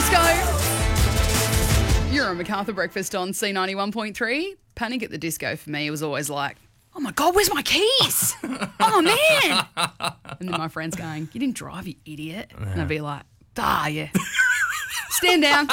Disco. You're on MacArthur Breakfast on C91.3. Panic at the Disco for me was always like, oh my God, where's my keys? Oh man. And then my friends going, you didn't drive, you idiot. Yeah. And I'd be like, yeah. Stand down.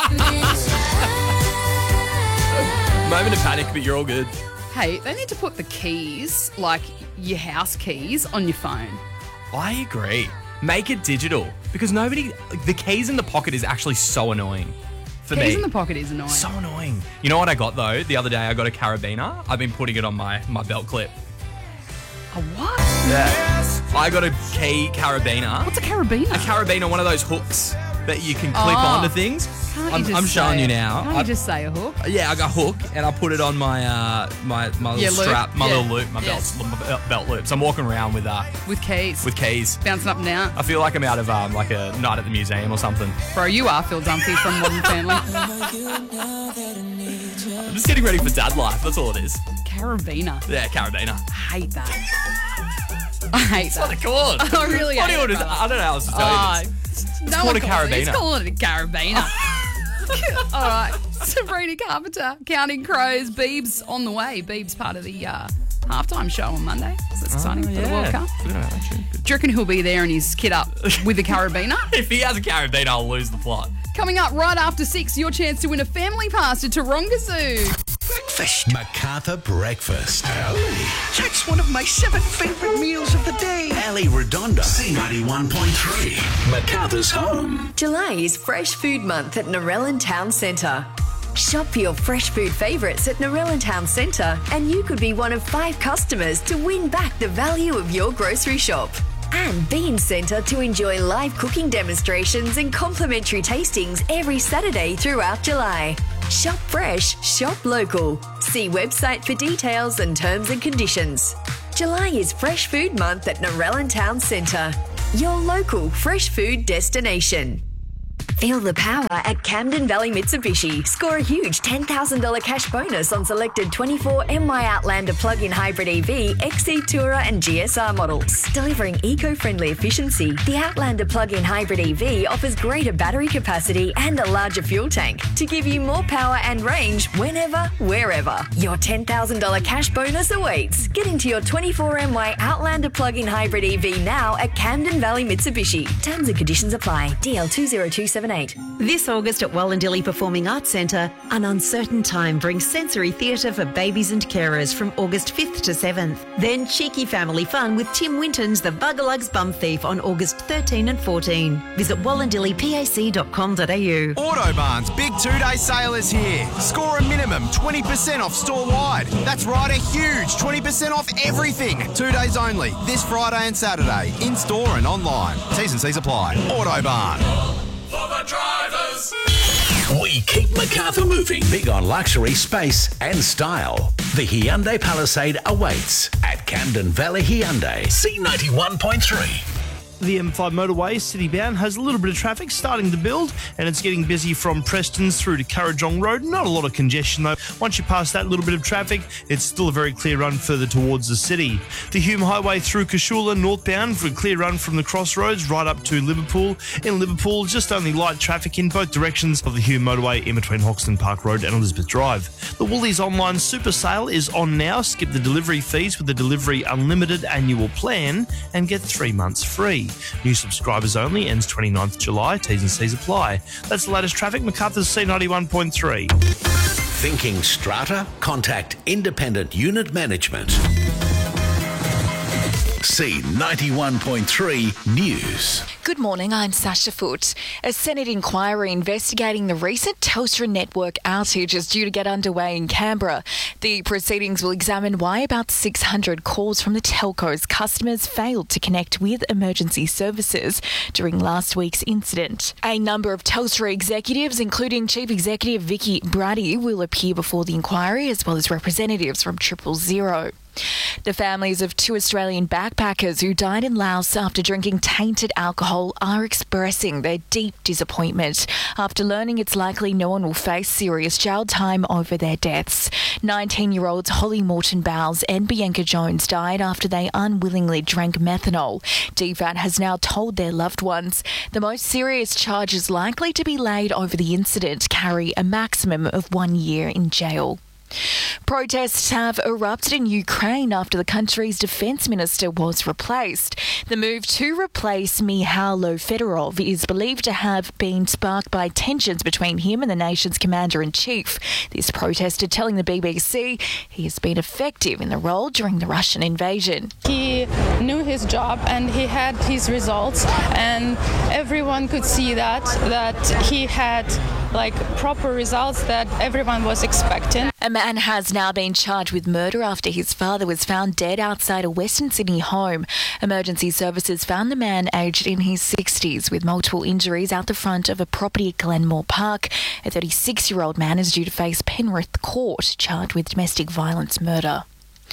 Moment of panic, but you're all good. Hey, they need to put the keys, like your house keys, on your phone. I agree. Make it digital because the keys in the pocket is actually so annoying for me. Keys in the pocket is annoying. So annoying. You know what I got though? The other day I got a carabiner. I've been putting it on my belt clip. A what? Yeah. I got a key carabiner. What's a carabiner? A carabiner, one of those hooks that you can clip onto things. I'm showing you now. Can't you just say a hook? Yeah, I got a hook and I put it on my little strap, little loop, my belt loop. So I'm walking around with keys. With keys. Bouncing up and down. I feel like I'm out of like a night at the museum or something. Bro, you are Phil Dunphy from Modern Family. I'm just getting ready for dad life, that's all it is. Carabiner. Yeah, carabiner. I hate that. I hate that. That's what they're called. I really hate it. I don't know how else to tell you this. It's called a carabiner. It's calling it a carabiner. All right. Sabrina Carpenter, Counting Crows. Beebs on the way. Beebs part of the halftime show on Monday. So that's exciting for the World Cup. Do you reckon he'll be there in his kit up with the carabiner? If he has a carabiner, I'll lose the plot. Coming up right after 6, your chance to win a family pass to Taronga Zoo. Breakfast. MacArthur Breakfast. Ali. That's one of my 7 favourite meals of the day. Ali Redonda. C91.3. MacArthur's home. July is Fresh Food Month at Narellan Town Centre. Shop your fresh food favourites at Narellan Town Centre and you could be one of 5 customers to win back the value of your grocery shop. And Bean Centre to enjoy live cooking demonstrations and complimentary tastings every Saturday throughout July. Shop fresh, shop local. See website for details and terms and conditions. July is Fresh Food Month at Narellan Town Centre, your local fresh food destination. Feel the power at Camden Valley Mitsubishi. Score a huge $10,000 cash bonus on selected 24 MY Outlander plug-in hybrid EV, XC Tourer and GSR models. Delivering eco-friendly efficiency, the Outlander plug-in hybrid EV offers greater battery capacity and a larger fuel tank to give you more power and range whenever, wherever. Your $10,000 cash bonus awaits. Get into your 24 MY Outlander plug-in hybrid EV now at Camden Valley Mitsubishi. Terms and conditions apply. DL 20278. This August at Wallandilly Performing Arts Centre, An Uncertain Time brings sensory theatre for babies and carers from August 5th to 7th. Then cheeky family fun with Tim Winton's The Bugalugs Bum Thief on August 13 and 14. Visit wallandillypac.com.au. Autobarn's big 2-day sale is here. Score a minimum 20% off store-wide. That's right, a huge 20% off everything. 2 days only, this Friday and Saturday, in-store and online. T's and C's apply. Autobarn. For the drivers. We keep MacArthur moving. Big on luxury, space and style. The Hyundai Palisade awaits at Camden Valley Hyundai. C91.3. The M5 motorway, city-bound, has a little bit of traffic starting to build, and it's getting busy from Prestons through to Currajong Road. Not a lot of congestion, though. Once you pass that little bit of traffic, it's still a very clear run further towards the city. The Hume Highway through Cashula, northbound, for a clear run from the crossroads right up to Liverpool. In Liverpool, just only light traffic in both directions of the Hume motorway in between Hoxton Park Road and Elizabeth Drive. The Woolies online super sale is on now. Skip the delivery fees with the Delivery Unlimited annual plan and get 3 months free. New subscribers only, ends 29th July. T's and C's apply. That's the latest traffic. MacArthur's C91.3. Thinking strata? Contact Independent Unit Management. C91.3 News. Good morning, I'm Sasha Foote. A Senate inquiry investigating the recent Telstra network outage is due to get underway in Canberra. The proceedings will examine why about 600 calls from the telco's customers failed to connect with emergency services during last week's incident. A number of Telstra executives, including Chief Executive Vicky Brady, will appear before the inquiry, as well as representatives from 000. The families of 2 Australian backpackers who died in Laos after drinking tainted alcohol are expressing their deep disappointment after learning it's likely no one will face serious jail time over their deaths. 19-year-olds Holly Morton Bowles and Bianca Jones died after they unwillingly drank methanol. DFAT has now told their loved ones the most serious charges likely to be laid over the incident carry a maximum of 1 year in jail. Protests have erupted in Ukraine after the country's defence minister was replaced. The move to replace Mikhailo Fedorov is believed to have been sparked by tensions between him and the nation's commander-in-chief. This protester telling the BBC he has been effective in the role during the Russian invasion. He knew his job and he had his results, and everyone could see that he had proper results that everyone was expecting. A man has now been charged with murder after his father was found dead outside a Western Sydney home. Emergency services found the man aged in his 60s with multiple injuries out the front of a property at Glenmore Park. A 36-year-old man is due to face Penrith Court, charged with domestic violence murder.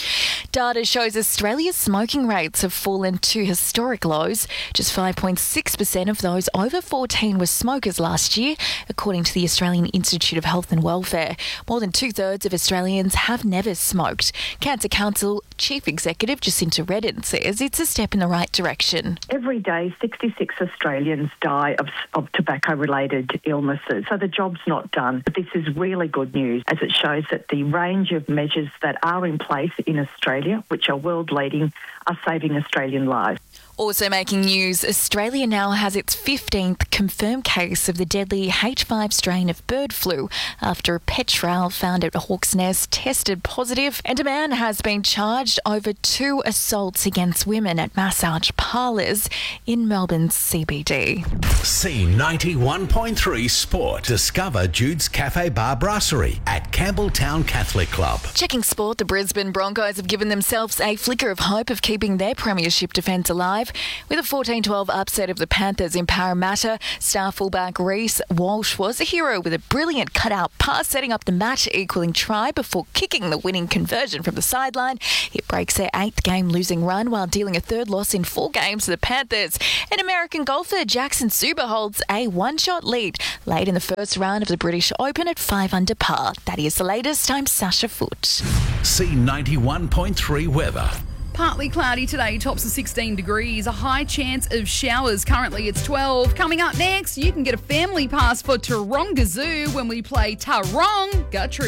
Data shows Australia's smoking rates have fallen to historic lows. Just 5.6% of those over 14 were smokers last year, according to the Australian Institute of Health and Welfare. More than 2/3 of Australians have never smoked. Cancer Council Chief Executive Jacinta Redden says it's a step in the right direction. Every day, 66 Australians die of tobacco-related illnesses, so the job's not done. But this is really good news, as it shows that the range of measures that are in place in Australia, which are world-leading, are saving Australian lives. Also making news, Australia now has its 15th confirmed case of the deadly H5 strain of bird flu after a pet trail found at Hawk's Nest tested positive, and a man has been charged over 2 assaults against women at massage parlours in Melbourne's CBD. C91.3 Sport. Discover Jude's Cafe Bar Brasserie at Campbelltown Catholic Club. Checking sport, the Brisbane Broncos have given themselves a flicker of hope of keeping their premiership defence alive with a 14-12 upset of the Panthers in Parramatta. Star fullback Reece Walsh was a hero with a brilliant cutout pass setting up the match-equaling try before kicking the winning conversion from the sideline. It breaks their 8th game losing run while dealing a 3rd loss in 4 games to the Panthers. And American golfer Jackson Suber holds a 1-shot lead late in the first round of the British Open at 5 under par. That is the latest. I'm Sasha Foote. C91.3 weather. Partly cloudy today, tops of 16 degrees, a high chance of showers. Currently it's 12. Coming up next, you can get a family pass for Taronga Zoo when we play Taronga Trivia.